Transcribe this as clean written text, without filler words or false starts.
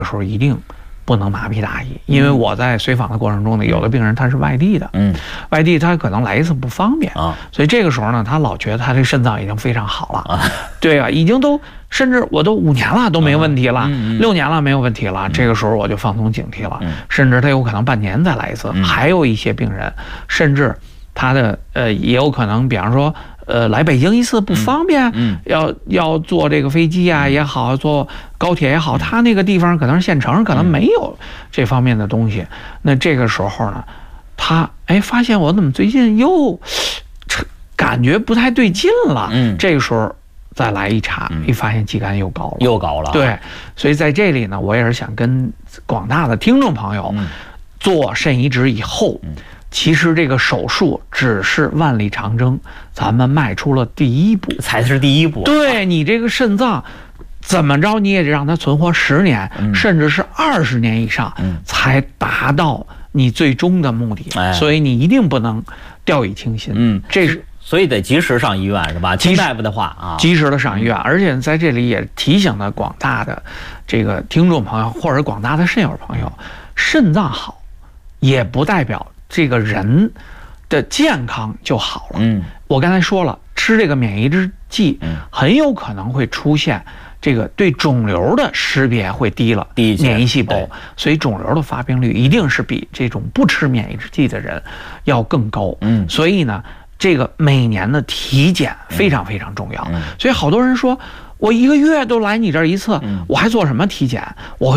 时候一定不能麻痹大意，因为我在随访的过程中呢，有的病人他是外地的，外地他可能来一次不方便啊，所以这个时候呢，他老觉得他这肾脏已经非常好了，对啊，已经都甚至我都5年了都没问题了，6年了没有问题了，这个时候我就放松警惕了，甚至他有可能半年再来一次，还有一些病人甚至他的也有可能，比方说来北京一次不方便，要坐这个飞机啊也好，坐高铁也好，他那个地方可能是县城，可能没有这方面的东西。那这个时候呢，他发现我怎么最近又感觉不太对劲了，这个时候再来一查，一发现肌酐又高了，对，所以在这里呢，我也是想跟广大的听众朋友，做肾移植以后。其实这个手术只是万里长征，咱们迈出了第一步， 才是第一步。 对，你这个肾脏怎么着，你也得让它存活10年，甚至是20年以上，才达到你最终的目的。所以你一定不能掉以轻心。这是所以得及时上医院，是吧？听大夫的话啊， 及时的上医院。而且在这里也提醒了广大的这个听众朋友，或者广大的肾友朋友，肾脏好也不代表这个人的健康就好了。我刚才说了，吃这个免疫制剂很有可能会出现这个对肿瘤的识别会低了，免疫细胞，所以肿瘤的发病率一定是比这种不吃免疫制剂的人要更高。所以呢，这个每年的体检非常非常重要。所以好多人说，我1个月都来你这儿一次，我还做什么体检？我